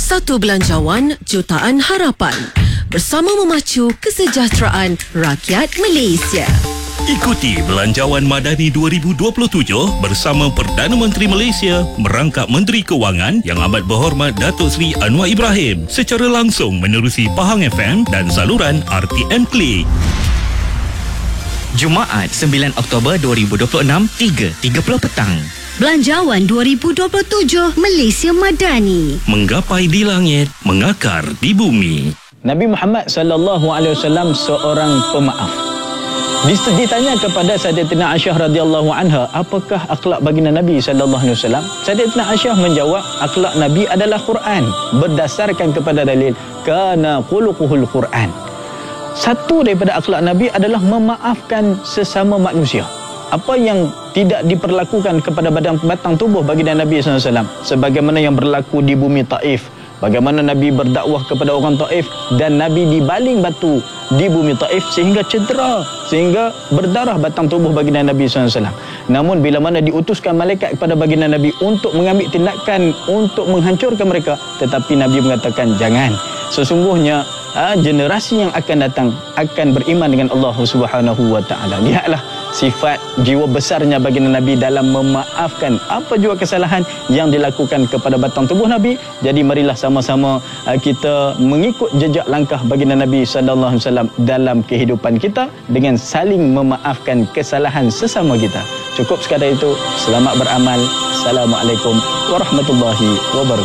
Satu belanjawan jutaan harapan bersama memacu kesejahteraan rakyat Malaysia. Ikuti Belanjawan Madani 2027 bersama Perdana Menteri Malaysia merangkap Menteri Kewangan Yang Amat Berhormat Datuk Seri Anwar Ibrahim secara langsung menerusi Pahang FM dan saluran RTM Klik. Jumaat 9 Oktober 2026 3.30 petang. Belanjawan 2027 Malaysia Madani. Menggapai di langit, mengakar di bumi. Nabi Muhammad sallallahu alaihi wasallam seorang pemaaf. Ditanya kepada Sayyidatina Aisyah radhiyallahu anha, apakah akhlak baginda Nabi sallallahu alaihi wasallam? Sayyidatina Aisyah menjawab, akhlak Nabi adalah Quran berdasarkan kepada dalil kana khuluquhul Quran. Satu daripada akhlak Nabi adalah memaafkan sesama manusia. Apa yang tidak diperlakukan kepada batang tubuh baginda Nabi SAW, sebagaimana yang berlaku di bumi Taif, bagaimana Nabi berdakwah kepada orang Taif dan Nabi dibaling batu di bumi Taif sehingga cedera, sehingga berdarah batang tubuh baginda Nabi SAW. Namun bila mana diutuskan malaikat kepada baginda Nabi untuk mengambil tindakan untuk menghancurkan mereka, tetapi Nabi mengatakan jangan. Sesungguhnya generasi yang akan datang akan beriman dengan Allah Subhanahu wa taala. Lihatlah sifat jiwa besarnya baginda Nabi dalam memaafkan apa jua kesalahan yang dilakukan kepada batang tubuh Nabi. Jadi marilah sama-sama kita mengikut jejak langkah baginda Nabi sallallahu alaihi wasallam dalam kehidupan kita dengan saling memaafkan kesalahan sesama kita. Cukup sekadar itu. Selamat beramal. Assalamualaikum warahmatullahi wabarakatuh.